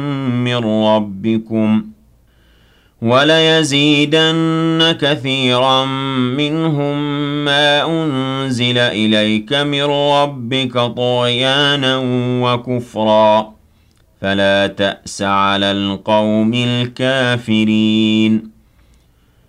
من ربكم وليزيدن كثيرا منهم ما أنزل إليك من ربك طغيانا وكفرا فلا تأس على القوم الكافرين